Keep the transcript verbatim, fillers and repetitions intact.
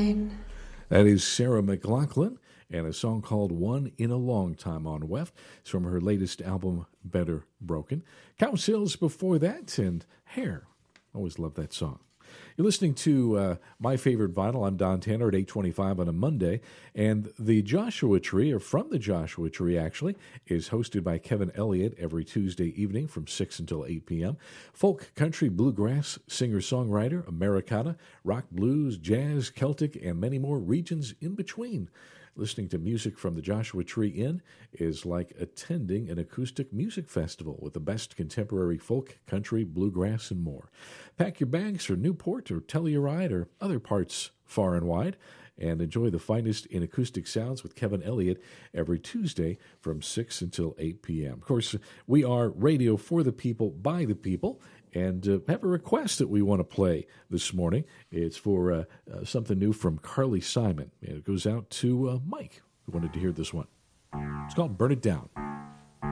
mine. That is Sarah McLachlan and a song called One in a Long Time on W E F. It's from her latest album, Better Broken. Cow Sales before that, and Hair. Always love that song. You're listening to uh, My Favorite Vinyl. I'm Don Tanner at eight twenty-five on a Monday. And the Joshua Tree, or from the Joshua Tree actually, is hosted by Kevin Elliott every Tuesday evening from six until eight p.m. Folk, country, bluegrass, singer-songwriter, Americana, rock, blues, jazz, Celtic, and many more regions in between. Listening to music from the Joshua Tree Inn is like attending an acoustic music festival with the best contemporary folk, country, bluegrass, and more. Pack your bags for Newport or Telluride or other parts far and wide and enjoy the finest in acoustic sounds with Kevin Elliott every Tuesday from six until eight p.m. Of course, we are radio for the people, by the people, and uh, have a request that we want to play this morning. It's for uh, uh, something new from Carly Simon. And it goes out to uh, Mike, who wanted to hear this one. It's called Burn It Down.